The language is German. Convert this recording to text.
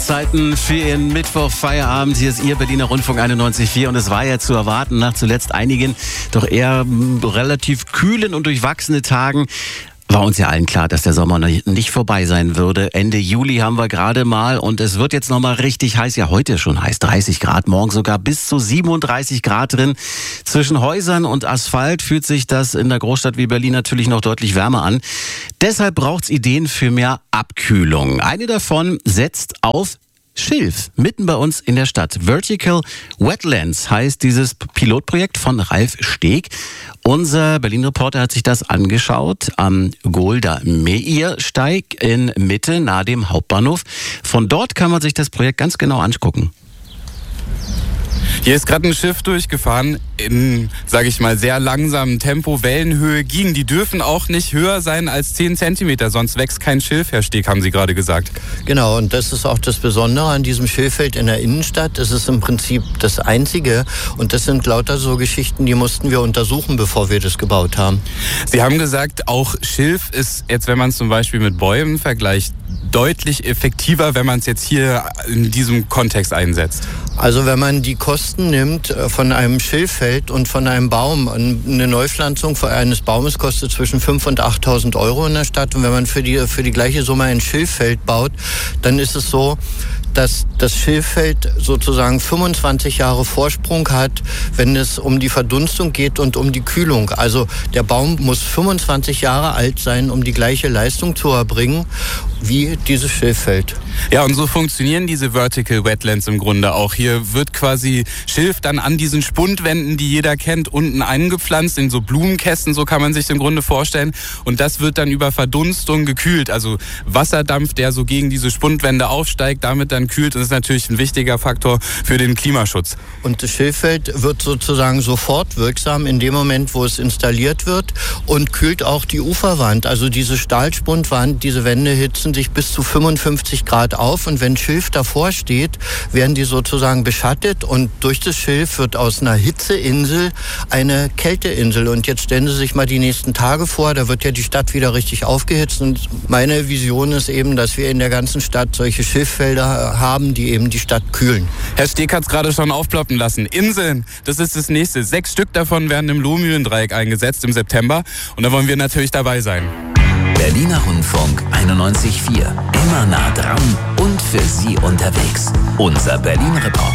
Zeiten für Ihren Mittwoch-Feierabend. Hier ist Ihr Berliner Rundfunk 91.4 und es war ja zu erwarten nach zuletzt einigen doch eher relativ kühlen und durchwachsene Tagen. War uns ja allen klar, dass der Sommer nicht vorbei sein würde. Ende Juli haben wir gerade mal und es wird jetzt nochmal richtig heiß. Ja, heute schon heiß. 30 Grad, morgen sogar bis zu 37 Grad drin. Zwischen Häusern und Asphalt fühlt sich das in der Großstadt wie Berlin natürlich noch deutlich wärmer an. Deshalb braucht's Ideen für mehr Abkühlung. Eine davon setzt auf Schilf, mitten bei uns in der Stadt. Vertical Wetlands heißt dieses Pilotprojekt von Ralf Steg. Unser Berlin-Reporter hat sich das angeschaut am Golda Meir-Steig in Mitte, nahe dem Hauptbahnhof. Von dort kann man sich das Projekt ganz genau angucken. Hier ist gerade ein Schiff durchgefahren in, sage ich mal, sehr langsamem Tempo. Wellenhöhe ging. Die dürfen auch nicht höher sein als 10 Zentimeter, sonst wächst kein Schilf, Herr Steg, haben Sie gerade gesagt. Genau, und das ist auch das Besondere an diesem Schilffeld in der Innenstadt. Es ist im Prinzip das Einzige und das sind lauter so Geschichten, die mussten wir untersuchen, bevor wir das gebaut haben. Sie haben gesagt, auch Schilf ist jetzt, wenn man es zum Beispiel mit Bäumen vergleicht, deutlich effektiver, wenn man es jetzt hier in diesem Kontext einsetzt. Also wenn man die Kosten nimmt von einem Schilffeld und von einem Baum, eine Neupflanzung eines Baumes kostet zwischen 5.000 und 8.000 Euro in der Stadt. Und wenn man für die gleiche Summe ein Schilffeld baut, dann ist es so, dass das Schilffeld sozusagen 25 Jahre Vorsprung hat, wenn es um die Verdunstung geht und um die Kühlung. Also der Baum muss 25 Jahre alt sein, um die gleiche Leistung zu erbringen wie dieses Schilffeld. Ja, und so funktionieren diese Vertical Wetlands im Grunde auch. Hier wird quasi Schilf dann an diesen Spundwänden, die jeder kennt, unten eingepflanzt, in so Blumenkästen, so kann man sich im Grunde vorstellen. Und das wird dann über Verdunstung gekühlt, also Wasserdampf, der so gegen diese Spundwände aufsteigt, damit dann kühlt. Das ist natürlich ein wichtiger Faktor für den Klimaschutz. Und das Schilffeld wird sozusagen sofort wirksam in dem Moment, wo es installiert wird und kühlt auch die Uferwand. Also diese Stahlspundwand, diese Wände hitzen sich bis zu 55 Grad auf und wenn Schilf davor steht, werden die sozusagen beschattet und durch das Schilf wird aus einer Hitzeinsel eine Kälteinsel. Und jetzt stellen Sie sich mal die nächsten Tage vor, da wird ja die Stadt wieder richtig aufgehitzt und meine Vision ist eben, dass wir in der ganzen Stadt solche Schilffelder haben, die eben die Stadt kühlen. Herr Steg hat es gerade schon aufploppen lassen. Inseln, das ist das nächste. 6 Stück davon werden im Lohmühlendreieck eingesetzt im September und da wollen wir natürlich dabei sein. Berliner Rundfunk 91.4. Immer nah dran und für Sie unterwegs. Unser Berlin-Reporter.